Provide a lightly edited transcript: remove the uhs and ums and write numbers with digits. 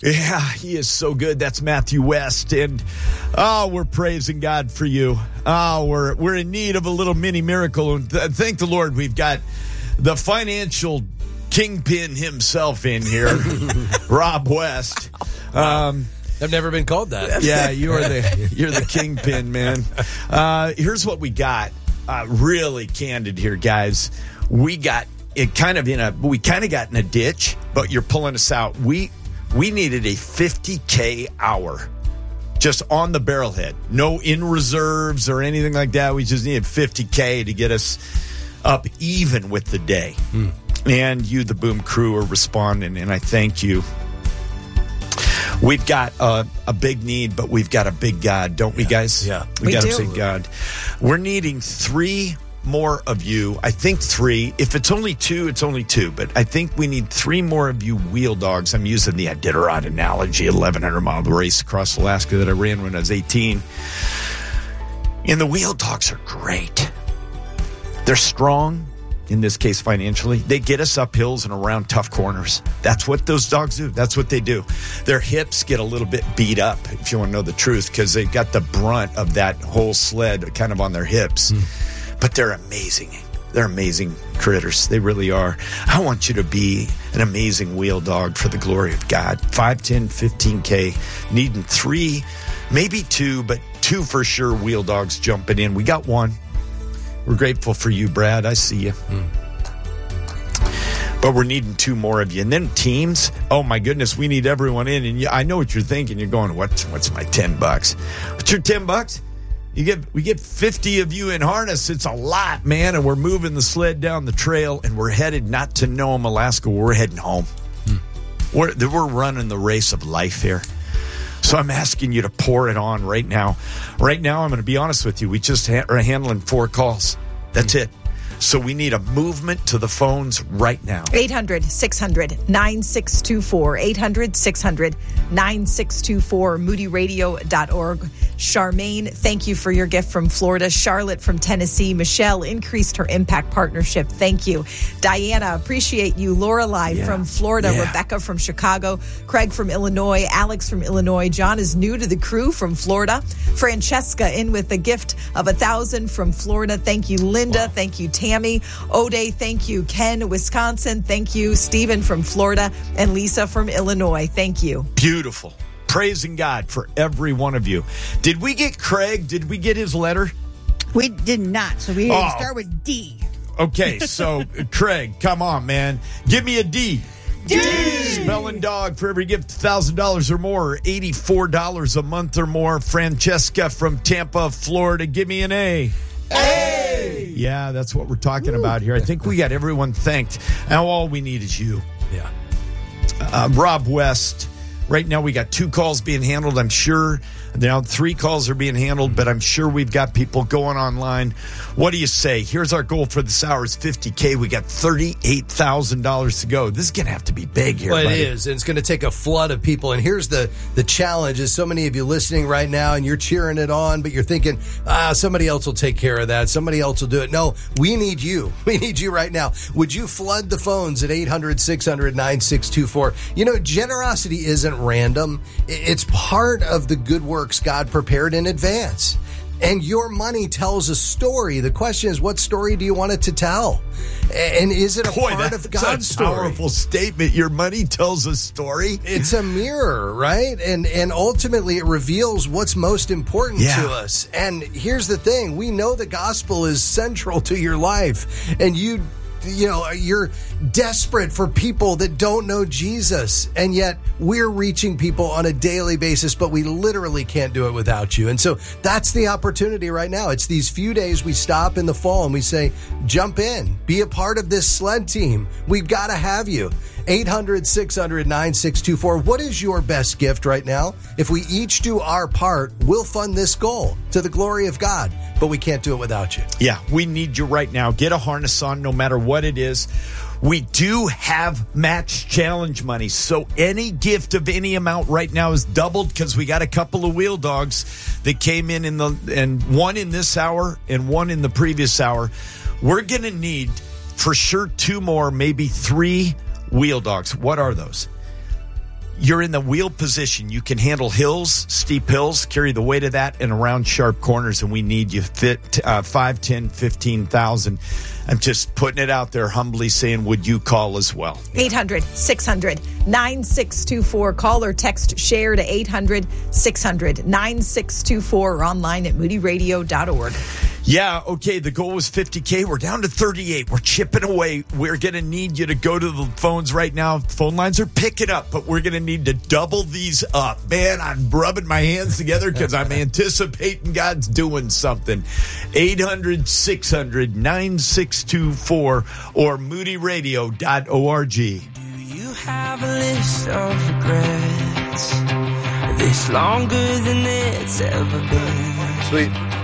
Yeah, he is so good. That's Matthew West. And, we're praising God for you. We're in need of a little mini miracle. And thank the Lord we've got the financial kingpin himself in here, Rob West. I've never been called that. Yeah, you're the kingpin, man. Here's what we got. Really candid here, guys. We got it kind of got in a ditch, but you're pulling us out. We needed a $50K hour just on the barrelhead. No in reserves or anything like that. We just needed $50K to get us up even with the day. And you, the Boom crew, are responding, and I thank you. We've got a big need, but we've got a big God, don't we, guys? Yeah. We got a big God. We're needing 3 more of you. I think 3. If it's only 2, it's only 2. But I think we need 3 more of you wheel dogs. I'm using the Iditarod analogy, 1,100-mile race across Alaska that I ran when I was 18. And the wheel dogs are great. They're strong. In this case, financially, they get us up hills and around tough corners. That's what those dogs do. That's what they do. Their hips get a little bit beat up, if you want to know the truth, because they've got the brunt of that whole sled kind of on their hips. But they're amazing. They're amazing critters. They really are. I want you to be an amazing wheel dog for the glory of God. 5, 10, 15K, needing 3, maybe 2, but 2 for sure wheel dogs jumping in. We got 1. We're grateful for you, Brad. I see you. But we're needing 2 more of you. And then teams, oh my goodness, we need everyone in. And I know what you're thinking. You're going, what's my $10? What's your $10? We get 50 of you in harness. It's a lot, man. And we're moving the sled down the trail, and we're headed not to Nome, Alaska. We're heading home. We're running the race of life here. So I'm asking you to pour it on right now. Right now, I'm going to be honest with you. We just are handling 4 calls. That's it. So we need a movement to the phones right now. 800-600-9624. 800-600-9624. MoodyRadio.org. Charmaine, thank you for your gift from Florida. Charlotte from Tennessee. Michelle increased her impact partnership. Thank you. Diana, appreciate you. Lorelei from Florida. Rebecca from Chicago. Craig from Illinois. Alex from Illinois. John is new to the crew from Florida. Francesca in with a gift of $1,000 from Florida. Thank you, Linda. Wow. Thank you, Tammy. Ode, thank you. Ken, Wisconsin. Thank you. Stephen from Florida. And Lisa from Illinois. Thank you. Beautiful. Praising God for every one of you. Did we get Craig? Did we get his letter? We did not. So we start with D. Okay, so Craig, come on, man. Give me a D. D. Spelling dog for every gift, $1,000 or more, $84 a month or more. Francesca from Tampa, Florida. Give me an A. A. Yeah, that's what we're talking about here. I think we got everyone thanked. Now all we need is you. Yeah. Rob West. Right now we got 2 calls being handled. I'm sure now 3 calls are being handled, but I'm sure we've got people going online. What do you say? Here's our goal for this hour is $50K. We got $38,000 to go. This is going to have to be big here, Well, buddy. it is. And it's going to take a flood of people. And here's the challenge is so many of you listening right now and you're cheering it on, but you're thinking, somebody else will take care of that. Somebody else will do it. No, we need you. We need you right now. Would you flood the phones at 800-600-9624? You know, generosity isn't random. It's part of the good works God prepared in advance. And your money tells a story. The question is, what story do you want it to tell? And is it a part of God's story? That's a powerful statement. Your money tells a story. It's a mirror, right? And ultimately it reveals what's most important to us. And here's the thing. We know the gospel is central to your life. And you're desperate for people that don't know Jesus, and yet we're reaching people on a daily basis, but we literally can't do it without you. And so that's the opportunity right now. It's these few days we stop in the fall and we say, jump in, be a part of this sled team. We've got to have you. 800-600-9624. What is your best gift right now? If we each do our part, we'll fund this goal to the glory of God, but we can't do it without you. Yeah, we need you right now. Get a harness on no matter what it is. We do have match challenge money, so any gift of any amount right now is doubled because we got a couple of wheel dogs that came in and one in this hour and one in the previous hour. We're going to need for sure 2 more, maybe 3 wheel dogs. What are those? you're in the wheel position. You can handle hills, steep hills, carry the weight of that, and around sharp corners, and we need you fit 5, 10, 15,000. I'm just putting it out there humbly saying, would you call as well? 800-600-9624. Call or text share to 800-600-9624 or online at moodyradio.org. Yeah, okay, the goal was 50K. We're down to 38. We're chipping away. We're going to need you to go to the phones right now. Phone lines are picking up, but we're going to need to double these up. Man, I'm rubbing my hands together because I'm anticipating God's doing something. 800-600-9624 or moodyradio.org. Do you have a list of regrets? This longer than it's ever been. Sweet.